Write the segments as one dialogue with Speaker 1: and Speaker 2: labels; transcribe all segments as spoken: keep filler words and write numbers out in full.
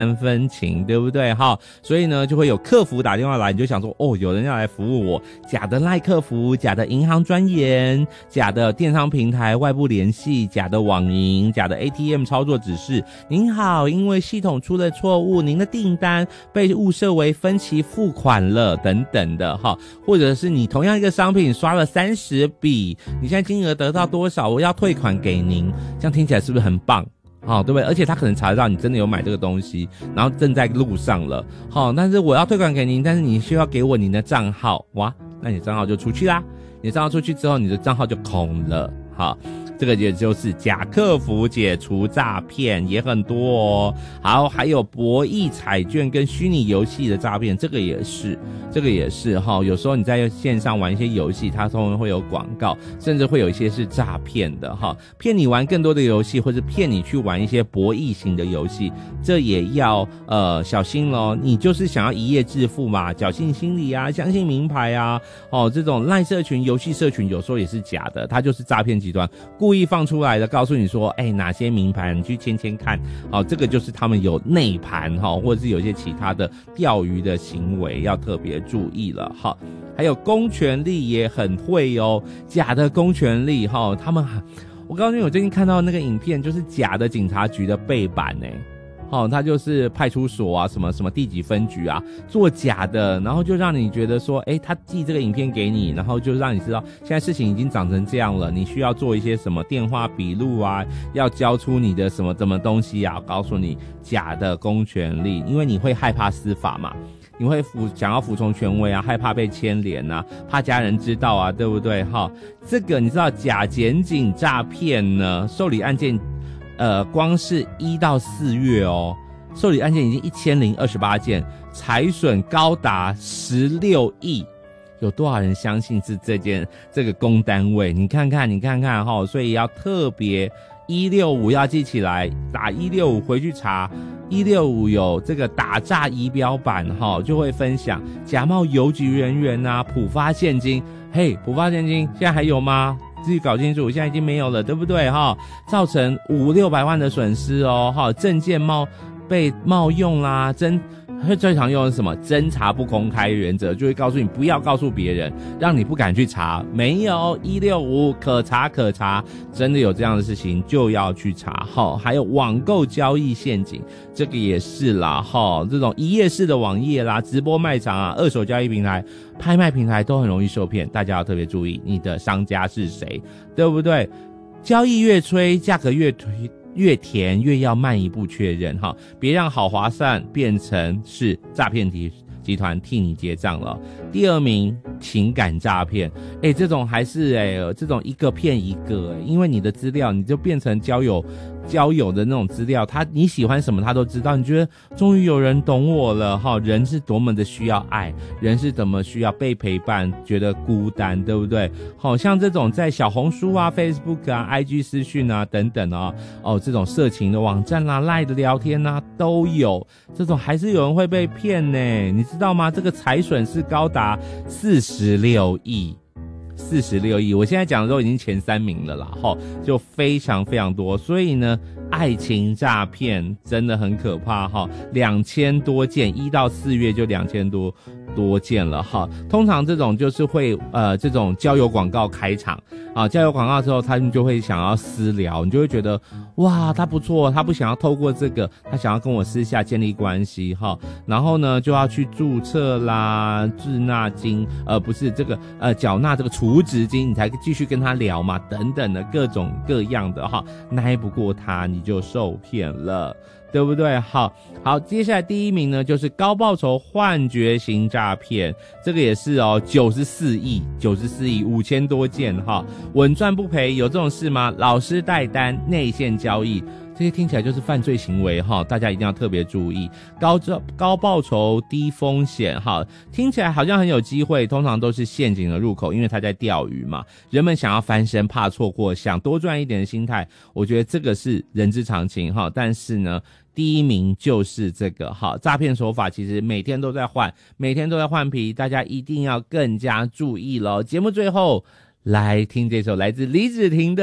Speaker 1: 三分情，对不对哈？所以呢，就会有客服打电话来，你就想说，哦，有人要来服务我，假的赖客服，假的银行专员，假的电商平台外部联系，假的网银，假的 A T M 操作指示。您好，因为系统出了错误，您的订单被误设为分期付款了，等等的哈。或者是你同样一个商品刷了三十笔，你现在金额得到多少？我要退款给您，这样听起来是不是很棒？好、哦，对不对？而且他可能查得到你真的有买这个东西，然后正在路上了。好、哦，但是我要退款给您，但是你需要给我您的账号。哇，那你的账号就出去啦。你的账号出去之后，你的账号就空了。好，这个也就是假客服解除诈骗也很多哦。好，还有博弈彩券跟虚拟游戏的诈骗，这个也是，这个也是哈、哦。有时候你在线上玩一些游戏，它通常会有广告，甚至会有一些是诈骗的哈，骗你玩更多的游戏，或者骗你去玩一些博弈型的游戏，这也要呃小心咯。你就是想要一夜致富嘛，侥幸心理啊，相信名牌啊，哦，这种赖社群、游戏社群有时候也是假的，它就是诈骗集团故意放出来的，告诉你说，哎，哪些名牌你去签签看，哦，这个就是他们有内盘哈、哦，或者是有一些其他的钓鱼的行为，要特别注意了哈。还有公权力也很会哦，假的公权力哈、哦，他们我告诉你，我最近看到那个影片，就是假的警察局的背板哎。哦，他就是派出所啊，什么什么第几分局啊，做假的，然后就让你觉得说，诶，他寄这个影片给你，然后就让你知道现在事情已经长成这样了，你需要做一些什么电话笔录啊，要交出你的什么什么东西啊，告诉你假的公权力，因为你会害怕司法嘛。你会服想要服从权威啊，害怕被牵连啊，怕家人知道啊，对不对？哈，这个你知道假检警诈骗呢，受理案件。呃，光是一到四月哦，受理案件已经一千零二十八件，财损高达十六亿，有多少人相信是这件这个公单位？你看看，你看看哈、哦，所以要特别一六五要记起来，打一六五回去查，一六五有这个打诈仪表板哈、哦，就会分享假冒邮局人员啊，普发现金，嘿，普发现金现在还有吗？自己搞清楚，现在已经没有了，对不对哈？造成五六百万的损失哦，哈，证件冒被冒用啦，真最常用的是什么？侦查不公开原则，就会告诉你不要告诉别人，让你不敢去查。没有一六五可查可查，真的有这样的事情就要去查哈。还有网购交易陷阱，这个也是啦哈，这种一页式的网页啦、直播卖场啊、二手交易平台、拍卖平台都很容易受骗，大家要特别注意你的商家是谁，对不对？交易越催，价格越推。越甜越要慢一步确认哈，别让好划算变成是诈骗集集团替你结账了。第二名，情感诈骗，哎，这种还是哎，这种一个骗一个，因为你的资料你就变成交友交友的那种资料，他你喜欢什么他都知道，你觉得终于有人懂我了哈，人是多么的需要爱，人是怎么需要被陪伴，觉得孤单，对不对？好像这种在小红书啊、Facebook 啊、I G 私讯啊等等啊，哦，这种色情的网站啦、赖的聊天啊都有，这种还是有人会被骗呢，你知道吗？这个财损是高达四十六亿。四十六亿，我现在讲的都已经前三名了啦，齁，就非常非常多，所以呢，爱情诈骗真的很可怕齁，两千多件，一到四月就两千多多件了哈。通常这种就是会呃这种交友广告开场啊，交友广告之后，他们就会想要私聊，你就会觉得哇他不错，他不想要透过这个，他想要跟我私下建立关系哈，然后呢就要去注册啦、滞纳金，呃不是这个呃缴纳这个储值金，你才继续跟他聊嘛，等等的各种各样的哈，耐不过他你就受骗了。对不对？好好，接下来第一名呢，就是高报酬幻觉型诈骗，这个也是哦，九十四亿，九十四亿，五千多件哈，稳赚不赔，有这种事吗？老师代单、内线交易，这些听起来就是犯罪行为哈，大家一定要特别注意。高高报酬低风险哈，听起来好像很有机会，通常都是陷阱的入口，因为他在钓鱼嘛，人们想要翻身，怕错过，想多赚一点的心态，我觉得这个是人之常情哈，但是呢。第一名就是这个好诈骗手法，其实每天都在换，每天都在换皮，大家一定要更加注意咯。节目最后来听这首来自李芷婷的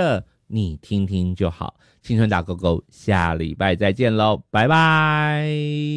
Speaker 1: 你听听就好。青春打勾勾，下礼拜再见喽，拜拜。